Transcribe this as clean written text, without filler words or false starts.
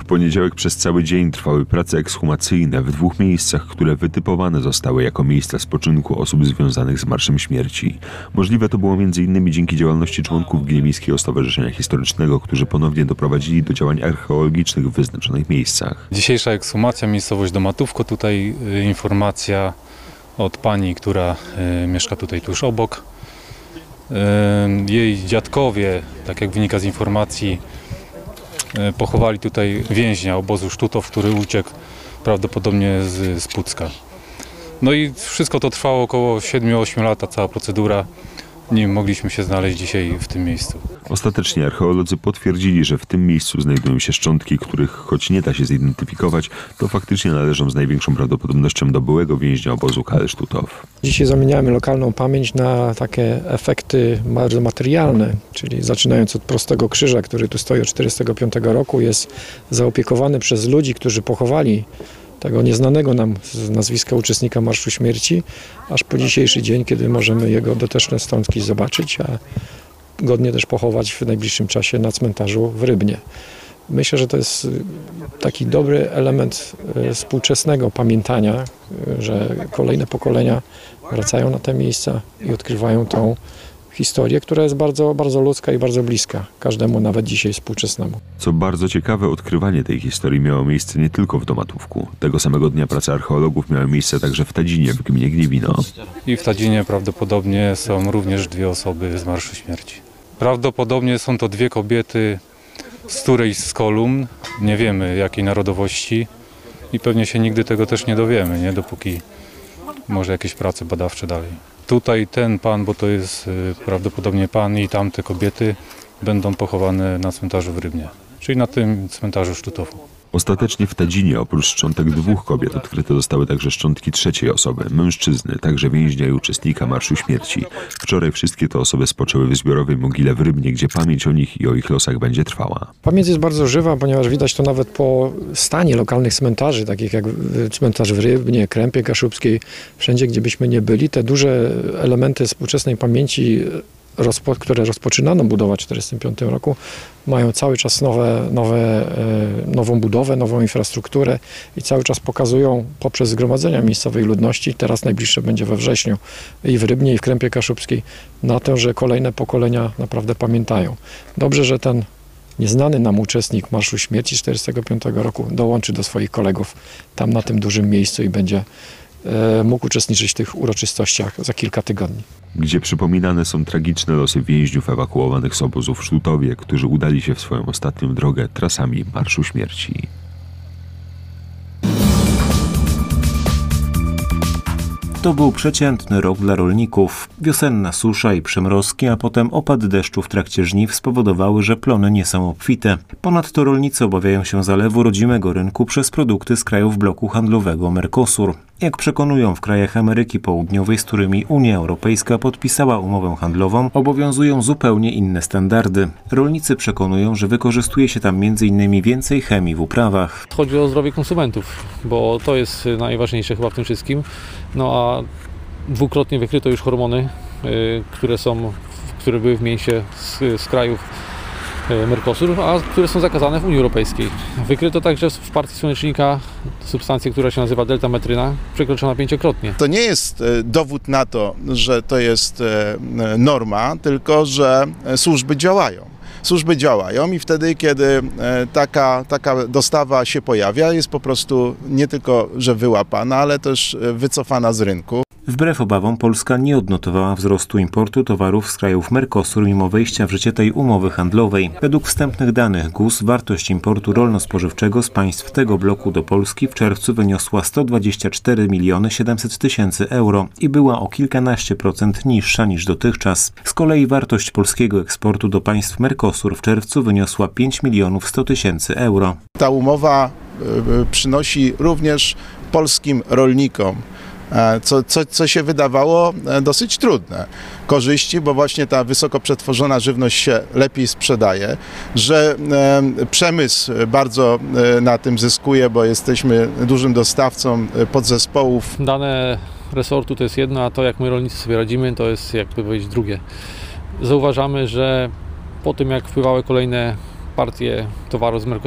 poniedziałek przez cały dzień trwały prace ekshumacyjne w 2 miejscach, które wytypowane zostały jako miejsca spoczynku osób związanych z Marszem Śmierci. Możliwe to było m.in. dzięki działalności członków Gniewickiego Stowarzyszenia Historycznego, którzy ponownie doprowadzili do działań archeologicznych w wyznaczonych miejscach. Dzisiejsza ekshumacja, miejscowość Domatówko, tutaj informacja od pani, która mieszka tutaj tuż obok. Jej dziadkowie, tak jak wynika z informacji, pochowali tutaj więźnia obozu Sztutow, który uciekł prawdopodobnie z Pucka. No i wszystko to trwało około 7-8 lat, ta cała procedura. Nie mogliśmy się znaleźć dzisiaj w tym miejscu. Ostatecznie archeolodzy potwierdzili, że w tym miejscu znajdują się szczątki, których choć nie da się zidentyfikować, to faktycznie należą z największą prawdopodobnością do byłego więźnia obozu KL Sztutow. Dzisiaj zamieniamy lokalną pamięć na takie efekty bardzo materialne, czyli zaczynając od prostego krzyża, który tu stoi od 1945 roku, jest zaopiekowany przez ludzi, którzy pochowali tego nieznanego nam z nazwiska uczestnika Marszu Śmierci, aż po dzisiejszy dzień, kiedy możemy jego doteczne szczątki zobaczyć, a godnie też pochować w najbliższym czasie na cmentarzu w Rybnie. Myślę, że to jest taki dobry element współczesnego pamiętania, że kolejne pokolenia wracają na te miejsca i odkrywają tą historię, która jest bardzo, bardzo ludzka i bardzo bliska każdemu, nawet dzisiaj współczesnemu. Co bardzo ciekawe, odkrywanie tej historii miało miejsce nie tylko w Domatówku. Tego samego dnia prace archeologów miały miejsce także w Tadzinie, w gminie Gniewino. I w Tadzinie prawdopodobnie są również 2 osoby z Marszu Śmierci. Prawdopodobnie są to 2 kobiety z którejś z kolumn, nie wiemy jakiej narodowości i pewnie się nigdy tego też nie dowiemy, nie? Dopóki może jakieś prace badawcze dalej. Tutaj ten pan, bo to jest prawdopodobnie pan, i tamte kobiety będą pochowane na cmentarzu w Rybnie, czyli na tym cmentarzu Sztutowu. Ostatecznie w Tadzinie oprócz szczątek 2 kobiet odkryte zostały także szczątki 3. osoby, mężczyzny, także więźnia i uczestnika Marszu Śmierci. Wczoraj wszystkie te osoby spoczęły w zbiorowej mogile w Rybnie, gdzie pamięć o nich i o ich losach będzie trwała. Pamięć jest bardzo żywa, ponieważ widać to nawet po stanie lokalnych cmentarzy, takich jak cmentarz w Rybnie, Krępie Kaszubskiej, wszędzie gdzie byśmy nie byli, te duże elementy współczesnej pamięci, które rozpoczynano budować w 1945 roku, mają cały czas nową budowę, nową infrastrukturę i cały czas pokazują poprzez zgromadzenia miejscowej ludności, teraz najbliższe będzie we wrześniu i w Rybnie, i w Krępie Kaszubskiej, na to, że kolejne pokolenia naprawdę pamiętają. Dobrze, że ten nieznany nam uczestnik Marszu Śmierci 1945 roku dołączy do swoich kolegów tam na tym dużym miejscu i będzie mógł uczestniczyć w tych uroczystościach za kilka tygodni. Gdzie przypominane są tragiczne losy więźniów ewakuowanych z obozów w Sztutowie, którzy udali się w swoją ostatnią drogę trasami Marszu Śmierci. To był przeciętny rok dla rolników. Wiosenna susza i przymrozki, a potem opad deszczu w trakcie żniw spowodowały, że plony nie są obfite. Ponadto rolnicy obawiają się zalewu rodzimego rynku przez produkty z krajów bloku handlowego Mercosur. Jak przekonują w krajach Ameryki Południowej, z którymi Unia Europejska podpisała umowę handlową, obowiązują zupełnie inne standardy. Rolnicy przekonują, że wykorzystuje się tam m.in. więcej chemii w uprawach. Chodzi o zdrowie konsumentów, bo to jest najważniejsze chyba w tym wszystkim. No a dwukrotnie wykryto już hormony, które były w mięsie z krajów Mercosur, a które są zakazane w Unii Europejskiej. Wykryto także w partii słonecznika substancję, która się nazywa deltametryna, przekroczona 5-krotnie. To nie jest dowód na to, że to jest norma, tylko że służby działają. Służby działają i wtedy, kiedy taka dostawa się pojawia, jest po prostu nie tylko, że wyłapana, ale też wycofana z rynku. Wbrew obawom Polska nie odnotowała wzrostu importu towarów z krajów Mercosur mimo wejścia w życie tej umowy handlowej. Według wstępnych danych GUS wartość importu rolno-spożywczego z państw tego bloku do Polski w czerwcu wyniosła 124 700 000 euro i była o kilkanaście procent niższa niż dotychczas. Z kolei wartość polskiego eksportu do państw Mercosur w czerwcu wyniosła 5 100 000 euro. Ta umowa przynosi również polskim rolnikom co się wydawało dosyć trudne. Korzyści, bo właśnie ta wysoko przetworzona żywność się lepiej sprzedaje, że przemysł bardzo na tym zyskuje, bo jesteśmy dużym dostawcą podzespołów. Dane resortu to jest jedno, a to jak my rolnicy sobie radzimy, to jest jakby powiedzieć drugie. Zauważamy, że po tym jak wpływały kolejne partie towaru z Mercosuru,